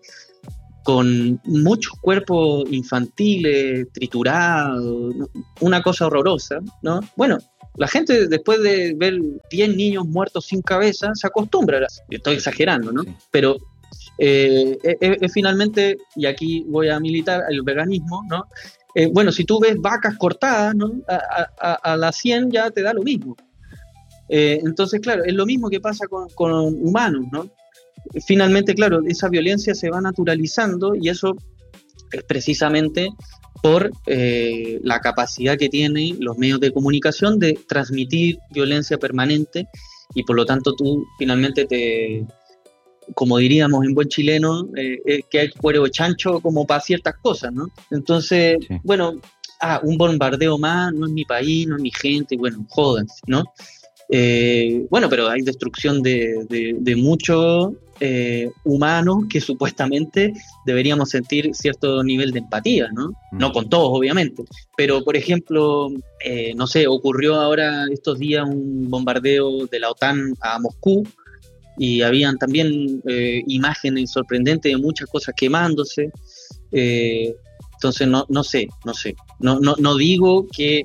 Speaker 2: con muchos cuerpos infantiles triturados, una cosa horrorosa, ¿no? Bueno, la gente después de ver diez niños muertos sin cabeza se acostumbra, estoy exagerando, ¿no?
Speaker 1: Sí.
Speaker 2: Pero eh, es, es finalmente, y aquí voy a militar, el veganismo, ¿no? Eh, bueno, si tú ves vacas cortadas, ¿no? a, a, a las cien ya te da lo mismo. Eh, entonces, claro, es lo mismo que pasa con, con humanos, ¿no? Finalmente, claro, esa violencia se va naturalizando, y eso es precisamente por eh, la capacidad que tienen los medios de comunicación de transmitir violencia permanente, y por lo tanto tú finalmente te, como diríamos en buen chileno, eh, eh, que hay cuero de chancho como para ciertas cosas, ¿no? Entonces, sí. bueno, ah, un bombardeo más, no es mi país, no es mi gente, bueno, jodan, ¿no? Eh, bueno, pero hay destrucción de, de, de muchos eh, humanos que supuestamente deberíamos sentir cierto nivel de empatía, ¿no? Mm. No con todos, obviamente, pero por ejemplo, eh, no sé, ocurrió ahora estos días un bombardeo de la OTAN a Moscú, y habían también eh, imágenes sorprendentes de muchas cosas quemándose. Eh, entonces, no, no sé, no sé, no, no, no digo que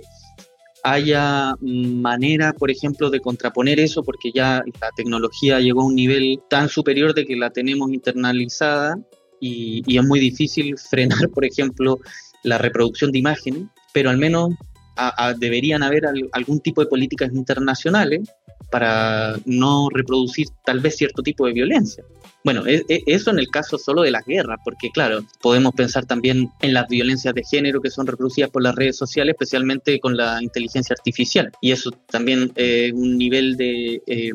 Speaker 2: haya manera, por ejemplo, de contraponer eso, porque ya la tecnología llegó a un nivel tan superior de que la tenemos internalizada, y, y es muy difícil frenar, por ejemplo, la reproducción de imágenes, pero al menos a, a, deberían haber al, algún tipo de políticas internacionales para no reproducir tal vez cierto tipo de violencia. Bueno, es, es, eso en el caso solo de las guerras, porque claro, podemos pensar también en las violencias de género que son reproducidas por las redes sociales, especialmente con la inteligencia artificial, y eso también es eh, un nivel de eh,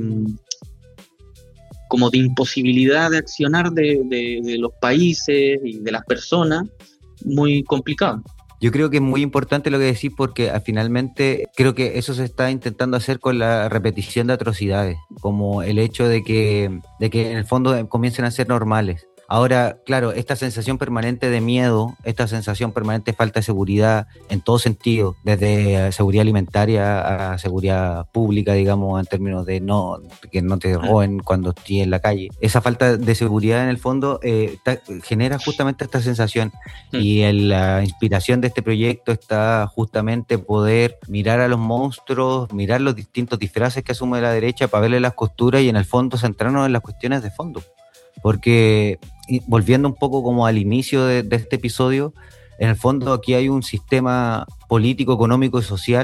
Speaker 2: como de imposibilidad de accionar de, de, de los países y de las personas muy complicado.
Speaker 1: Yo creo que es muy importante lo que decís, porque finalmente creo que eso se está intentando hacer con la repetición de atrocidades, como el hecho de que, de que en el fondo comiencen a ser normales. Ahora, claro, esta sensación permanente de miedo, esta sensación permanente de falta de seguridad en todo sentido, desde seguridad alimentaria a seguridad pública, digamos, en términos de no que no te roben cuando estés en la calle. Esa falta de seguridad en el fondo eh, ta, genera justamente esta sensación, y en la inspiración de este proyecto está justamente poder mirar a los monstruos, mirar los distintos disfraces que asume la derecha para verle las costuras y en el fondo centrarnos en las cuestiones de fondo. Porque, volviendo un poco como al inicio de, de este episodio, en el fondo aquí hay un sistema político, económico y social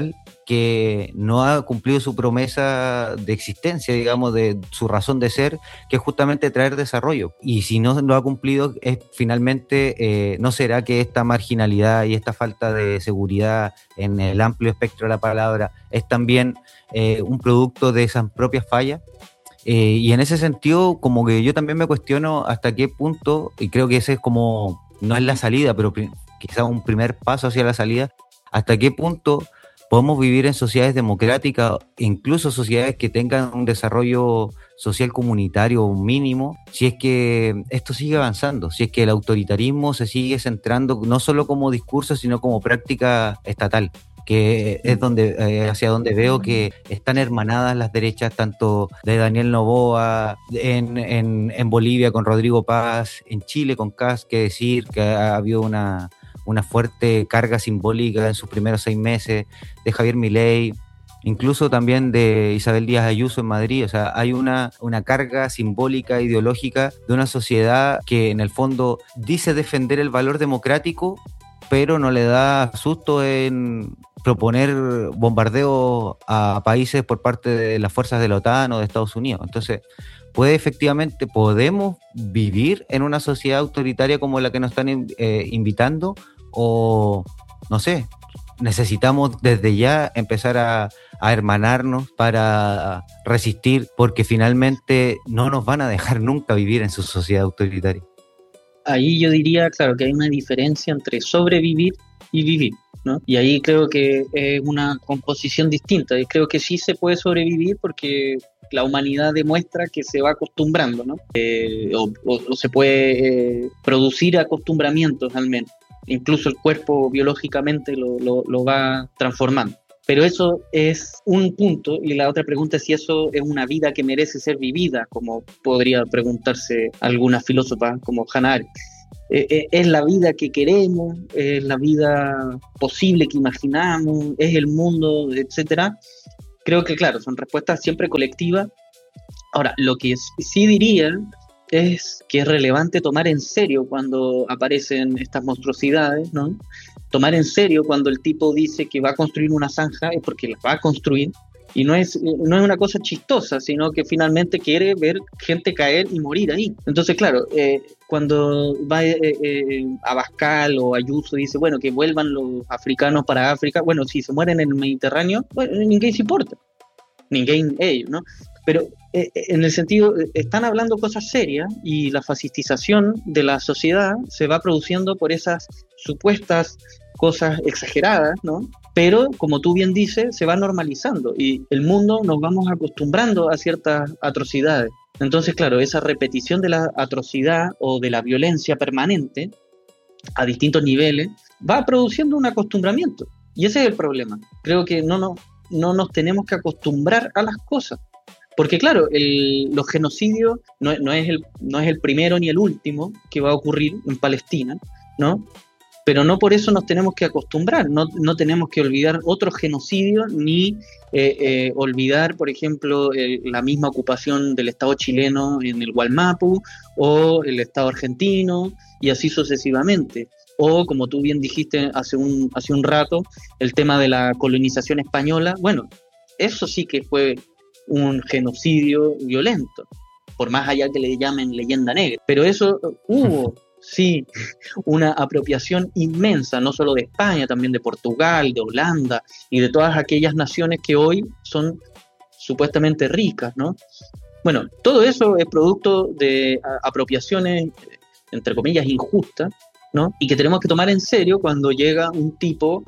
Speaker 1: que no ha cumplido su promesa de existencia, digamos, de su razón de ser, que es justamente traer desarrollo. Y si no lo ha cumplido, es finalmente, eh, ¿no será que esta marginalidad y esta falta de seguridad en el amplio espectro de la palabra es también eh, un producto de esas propias fallas? Eh, y en ese sentido, como que yo también me cuestiono hasta qué punto, y creo que ese es como, no es la salida, pero pri- quizá un primer paso hacia la salida, hasta qué punto podemos vivir en sociedades democráticas, incluso sociedades que tengan un desarrollo social comunitario mínimo, si es que esto sigue avanzando, si es que el autoritarismo se sigue centrando no solo como discurso, sino como práctica estatal, que es donde eh, hacia donde veo que están hermanadas las derechas, tanto de Daniel Noboa, en, en, en Bolivia con Rodrigo Paz, en Chile con Kast, que decir que ha habido una, una fuerte carga simbólica en sus primeros seis meses, de Javier Milei, incluso también de Isabel Díaz Ayuso en Madrid. O sea, hay una, una carga simbólica, ideológica de una sociedad que en el fondo dice defender el valor democrático, pero no le da susto en proponer bombardeos a países por parte de las fuerzas de la OTAN o de Estados Unidos. Entonces, puede efectivamente, podemos vivir en una sociedad autoritaria como la que nos están eh, invitando, o no sé, necesitamos desde ya empezar a, a hermanarnos para resistir, porque finalmente no nos van a dejar nunca vivir en su sociedad autoritaria.
Speaker 2: Ahí yo diría, claro, que hay una diferencia entre sobrevivir y vivir, ¿no? Y ahí creo que es una composición distinta. Y creo que sí se puede sobrevivir porque la humanidad demuestra que se va acostumbrando, ¿no? Eh, o, o, o se puede eh, producir acostumbramientos al menos. Incluso el cuerpo biológicamente lo, lo, lo va transformando. Pero eso es un punto, y la otra pregunta es si eso es una vida que merece ser vivida, como podría preguntarse alguna filósofa como Hannah Arendt. Eh, ¿Es la vida que queremos? ¿Es la vida posible que imaginamos? ¿Es el mundo, etcétera? Creo que, claro, son respuestas siempre colectivas. Ahora, lo que sí diría es que es relevante tomar en serio cuando aparecen estas monstruosidades, ¿no? Tomar en serio cuando el tipo dice que va a construir una zanja es porque la va a construir, y no es, no es una cosa chistosa, sino que finalmente quiere ver gente caer y morir ahí. Entonces, claro, eh, cuando va eh, eh, Abascal o Ayuso dice, bueno, que vuelvan los africanos para África, bueno, si se mueren en el Mediterráneo, bueno, ninguém se importa, ninguém ellos, ¿no? Pero eh, en el sentido, están hablando cosas serias y la fascistización de la sociedad se va produciendo por esas supuestas cosas exageradas, ¿no? Pero, como tú bien dices, se va normalizando y el mundo nos vamos acostumbrando a ciertas atrocidades. Entonces, claro, esa repetición de la atrocidad o de la violencia permanente a distintos niveles va produciendo un acostumbramiento. Y ese es el problema. Creo que no, no, no nos tenemos que acostumbrar a las cosas. Porque claro, el, los genocidios no, no, es el, no es el primero ni el último que va a ocurrir en Palestina, ¿no? Pero no por eso nos tenemos que acostumbrar, no, no tenemos que olvidar otros genocidios, ni eh, eh, olvidar, por ejemplo, el, la misma ocupación del Estado chileno en el Gualmapu, o el Estado argentino, y así sucesivamente. O, como tú bien dijiste hace un, hace un rato, el tema de la colonización española. Bueno, eso sí que fue un genocidio violento, por más allá que le llamen leyenda negra. Pero eso hubo, sí, una apropiación inmensa, no solo de España, también de Portugal, de Holanda y de todas aquellas naciones que hoy son supuestamente ricas, ¿no? Bueno, todo eso es producto de apropiaciones, entre comillas, injustas, ¿no? Y que tenemos que tomar en serio cuando llega un tipo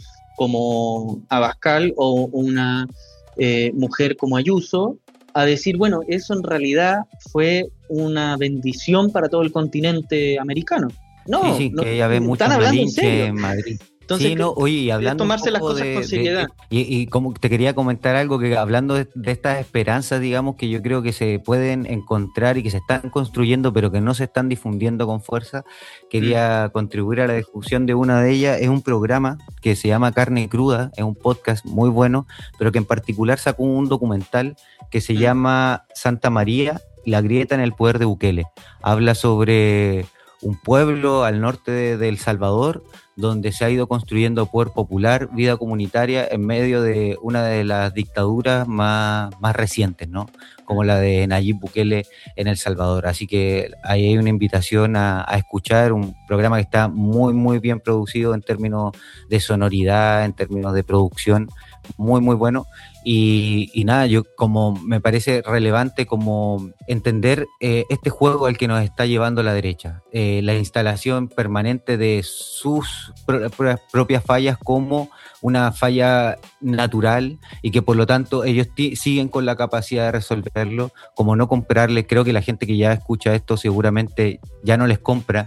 Speaker 2: como Abascal o una eh, mujer como Ayuso a decir, bueno, eso en realidad fue una bendición para todo el continente americano. No,
Speaker 1: sí, sí,
Speaker 2: no,
Speaker 1: que ya ve muchos
Speaker 2: están hablando en
Speaker 1: malinches
Speaker 2: serio.
Speaker 1: en Madrid.
Speaker 2: Entonces,
Speaker 1: sí, no, oye, y hablando
Speaker 2: tomarse
Speaker 1: un
Speaker 2: las
Speaker 1: poco
Speaker 2: cosas
Speaker 1: de,
Speaker 2: con seriedad.
Speaker 1: de, de, y, y como te quería comentar algo, que hablando de, de estas esperanzas, digamos, que yo creo que se pueden encontrar y que se están construyendo, pero que no se están difundiendo con fuerza, quería mm. contribuir a la discusión de una de ellas. Es un programa que se llama Carne Cruda, es un podcast muy bueno, pero que en particular sacó un documental que se mm. llama Santa María, la grieta en el poder de Bukele. Habla sobre un pueblo al norte de, de El Salvador, donde se ha ido construyendo poder popular, vida comunitaria, en medio de una de las dictaduras más, más recientes, ¿no? Como la de Nayib Bukele en El Salvador. Así que ahí hay una invitación a, a escuchar un programa que está muy, muy bien producido en términos de sonoridad, en términos de producción, muy, muy bueno. Y, y nada, yo como me parece relevante como entender eh, este juego al que nos está llevando la derecha, eh, la instalación permanente de sus pro, pro, propias fallas como una falla natural y que por lo tanto ellos t- siguen con la capacidad de resolverlo, como no comprarles. Creo que la gente que ya escucha esto seguramente ya no les compra,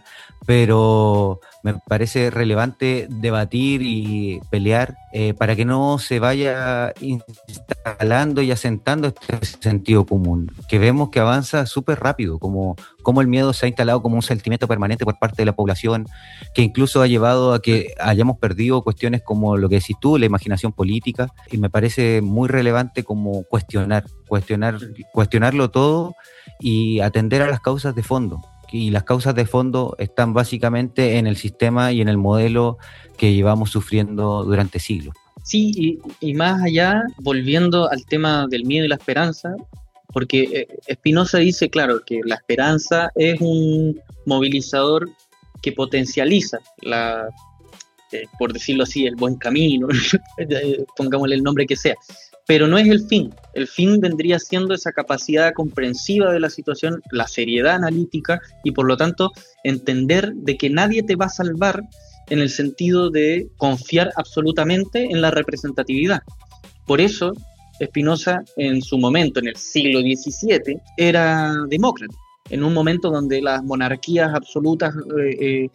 Speaker 1: pero me parece relevante debatir y pelear eh, para que no se vaya instalando y asentando este sentido común, que vemos que avanza súper rápido, como, como el miedo se ha instalado como un sentimiento permanente por parte de la población, que incluso ha llevado a que hayamos perdido cuestiones como lo que decís tú, la imaginación política, y me parece muy relevante como cuestionar, cuestionar, cuestionarlo todo y atender a las causas de fondo. Y las causas de fondo están básicamente en el sistema y en el modelo que llevamos sufriendo durante siglos.
Speaker 2: Sí, y, y más allá, volviendo al tema del miedo y la esperanza, porque Spinoza dice, claro, que la esperanza es un movilizador que potencializa, la, eh, por decirlo así, el buen camino, pongámosle el nombre que sea, pero no es el fin. El fin vendría siendo esa capacidad comprensiva de la situación, la seriedad analítica y por lo tanto entender de que nadie te va a salvar en el sentido de confiar absolutamente en la representatividad. Por eso Spinoza en su momento, en el siglo diecisiete, era demócrata, en un momento donde las monarquías absolutas eh, eh,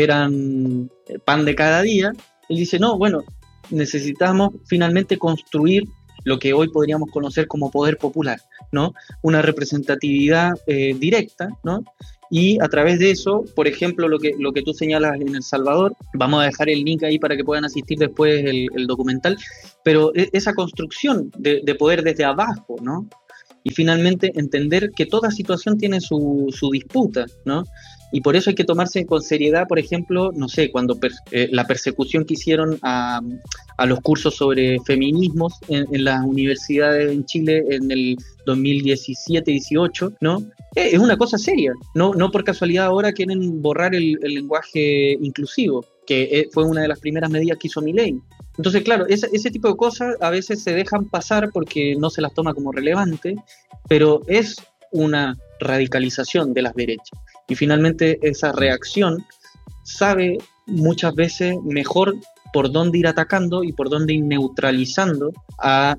Speaker 2: eran pan de cada día. Él dice, no, bueno, necesitamos finalmente construir lo que hoy podríamos conocer como poder popular, ¿no? Una representatividad eh, directa, ¿no? Y a través de eso, por ejemplo, lo que, lo que tú señalas en El Salvador, vamos a dejar el link ahí para que puedan asistir después el, el documental, pero esa construcción de, de poder desde abajo, ¿no? Y finalmente entender que toda situación tiene su, su disputa, ¿no? Y por eso hay que tomarse con seriedad, por ejemplo, no sé, cuando per, eh, la persecución que hicieron a, a los cursos sobre feminismos en, en las universidades en Chile en el dos mil diecisiete dieciocho, ¿no? Eh, es una cosa seria, no, no por casualidad ahora quieren borrar el, el lenguaje inclusivo, que eh, fue una de las primeras medidas que hizo Milei. Entonces, claro, ese, ese tipo de cosas a veces se dejan pasar porque no se las toma como relevante, pero es una radicalización de las derechas. Y finalmente esa reacción sabe muchas veces mejor por dónde ir atacando y por dónde ir neutralizando a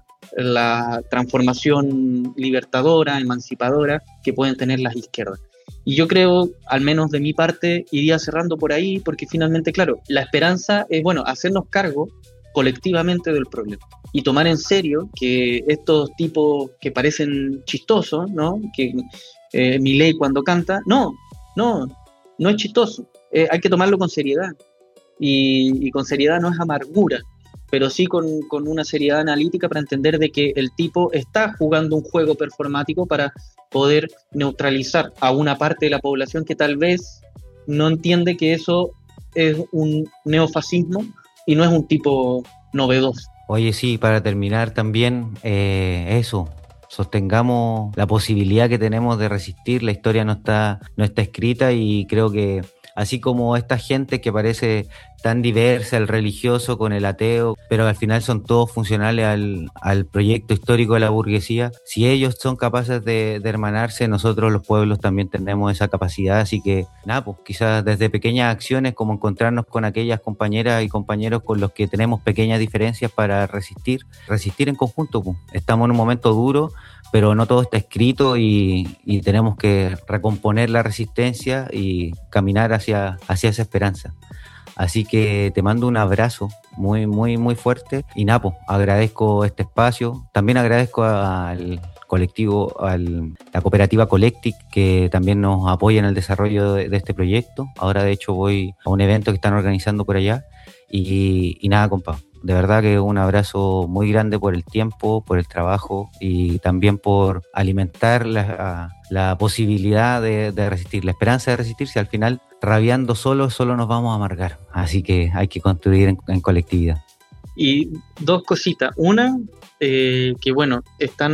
Speaker 2: la transformación libertadora, emancipadora que pueden tener las izquierdas. Y yo creo, al menos de mi parte, iría cerrando por ahí, porque finalmente, claro, la esperanza es, bueno, hacernos cargo colectivamente del problema y tomar en serio que estos tipos que parecen chistosos, ¿no? Que eh, Milei cuando canta, no, no, no es chistoso, eh, hay que tomarlo con seriedad y, y con seriedad no es amargura, pero sí con, con una seriedad analítica para entender de que el tipo está jugando un juego performático para poder neutralizar a una parte de la población que tal vez no entiende que eso es un neofascismo y no es un tipo novedoso.
Speaker 1: Oye, sí, para terminar también, eh, eso, sostengamos la posibilidad que tenemos de resistir. La historia no está, no está escrita y creo que así como esta gente que parece tan diversa, el religioso con el ateo, pero al final son todos funcionales al, al proyecto histórico de la burguesía, si ellos son capaces de, de hermanarse, nosotros los pueblos también tenemos esa capacidad. Así que nada, pues quizás desde pequeñas acciones como encontrarnos con aquellas compañeras y compañeros con los que tenemos pequeñas diferencias para resistir, resistir en conjunto, pues. Estamos en un momento duro, pero no todo está escrito y, y tenemos que recomponer la resistencia y caminar hacia, hacia esa esperanza. Así que te mando un abrazo muy, muy, muy fuerte y Napo, agradezco este espacio. También agradezco al colectivo, a la cooperativa Colectic, que también nos apoya en el desarrollo de, de este proyecto. Ahora, de hecho, voy a un evento que están organizando por allá y, y nada, compa. de verdad que un abrazo muy grande por el tiempo, por el trabajo y también por alimentar la, la posibilidad de, de resistir, la esperanza de resistir, si al final rabiando solo, solo nos vamos a amargar. Así que hay que construir en, en colectividad.
Speaker 2: Y dos cositas. Una, eh, que bueno,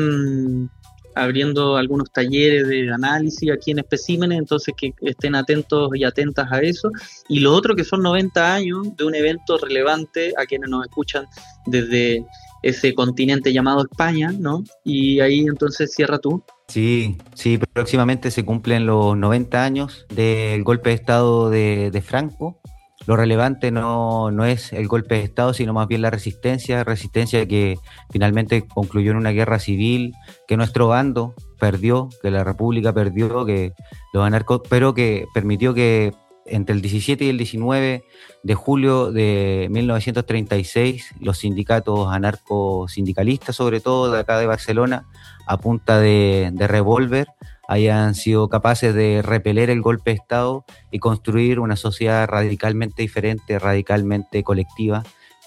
Speaker 2: están abriendo algunos talleres de análisis aquí en Especímenes, entonces que estén atentos y atentas a eso. Y lo otro, que son noventa años de un evento relevante a quienes nos escuchan desde ese continente llamado España, ¿no? Y ahí entonces cierra tú.
Speaker 1: Sí, sí, próximamente se cumplen los noventa años del golpe de Estado de, de Franco. Lo relevante no, no es el golpe de Estado, sino más bien la resistencia, resistencia que finalmente concluyó en una guerra civil, que nuestro bando perdió, que la República perdió, que los anarcos, pero que permitió que entre el diecisiete y el diecinueve de julio de mil novecientos treinta y seis, los sindicatos anarcosindicalistas, sobre todo de acá de Barcelona, a punta de, de revólver, hayan sido capaces de repeler el golpe de Estado y construir una sociedad radicalmente diferente, radicalmente colectiva.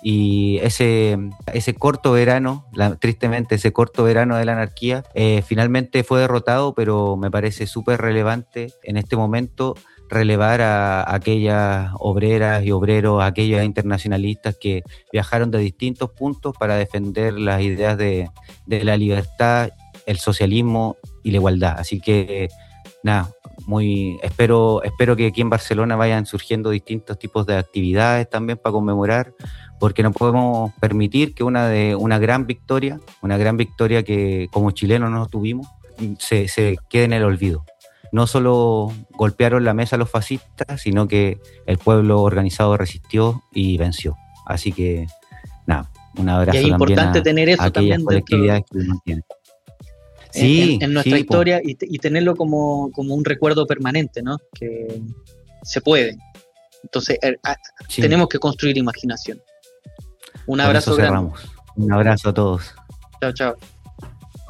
Speaker 1: Y ese, ese corto verano, la, tristemente ese corto verano de la anarquía, eh, finalmente fue derrotado, pero me parece súper relevante en este momento relevar a, a aquellas obreras y obreros, a aquellos internacionalistas que viajaron de distintos puntos para defender las ideas de, de la libertad, el socialismo y la igualdad. Así que nada, muy espero espero que aquí en Barcelona vayan surgiendo distintos tipos de actividades también para conmemorar, porque no podemos permitir que una de una gran victoria, una gran victoria que como chilenos no tuvimos, se, se quede en el olvido. No solo golpearon la mesa los fascistas, sino que el pueblo organizado resistió y venció. Así que nada, un abrazo
Speaker 2: y es
Speaker 1: también
Speaker 2: importante
Speaker 1: a,
Speaker 2: tener eso
Speaker 1: a aquellas
Speaker 2: también
Speaker 1: colectividades
Speaker 2: dentro,
Speaker 1: que lo mantienen.
Speaker 2: Sí, en, en nuestra
Speaker 1: sí,
Speaker 2: historia y, y tenerlo como, como un recuerdo permanente, ¿no? Que se puede. Entonces, er, a, sí. Tenemos que construir imaginación. Un
Speaker 1: Con
Speaker 2: abrazo
Speaker 1: eso cerramos.
Speaker 2: grande.
Speaker 1: Un abrazo a todos.
Speaker 2: Chao, chao.